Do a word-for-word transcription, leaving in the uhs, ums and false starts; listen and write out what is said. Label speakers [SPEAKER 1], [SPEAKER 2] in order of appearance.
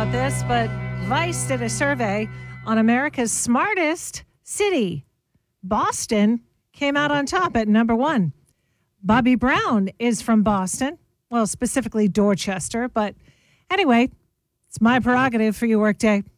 [SPEAKER 1] about this, but Vice did a survey on America's smartest city. Boston came out on top at number one. Bobby Brown is from Boston. Well, specifically Dorchester. But anyway, it's my prerogative for your workday.